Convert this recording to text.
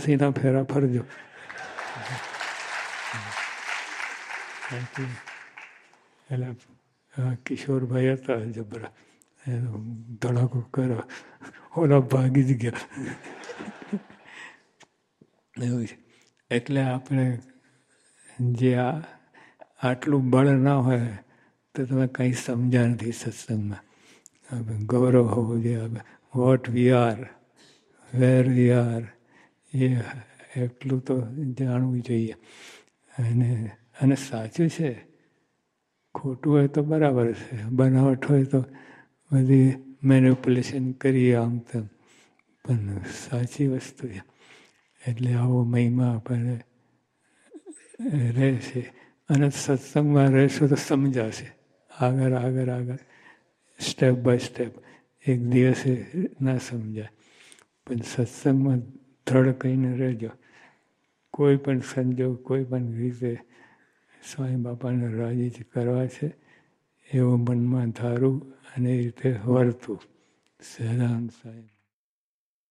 પારસીના ફેરા ફરજો. એટલે કિશોરભાઈ હતા જબરા, ધડાકો કર્યો, ઓલા ભાગી જ ગયા. એવું છે. એટલે આપણે જે આટલું બળ ના હોય તો તમે કંઈ સમજ્યા નથી સત્સંગમાં. ગૌરવ હોવું જોઈએ. What we are, wear we are, એ એટલું તો જાણવું જોઈએ. અને સાચું છે. ખોટું હોય તો બરાબર છે, બનાવટ હોય તો બધી મેનિપ્યુલેશન કરીએ આમ તેમ, પણ સાચી વસ્તુ છે. એટલે આવો મહિમા આપણને રહેશે. અને સત્સંગમાં રહેશો તો સમજાશે. આગળ આગળ આગળ સ્ટેપ બાય સ્ટેપ. એક દિવસે ના સમજાય, પણ સત્સંગમાં દ્રઢ કહીને રહેજો. કોઈ પણ સંજોગ, કોઈ પણ રીતે સ્વામી બાપાને રાજી કરવા છે એવું મનમાં ધારું અને એ રીતે વર્તું. સહજાનંદ સાહેબ.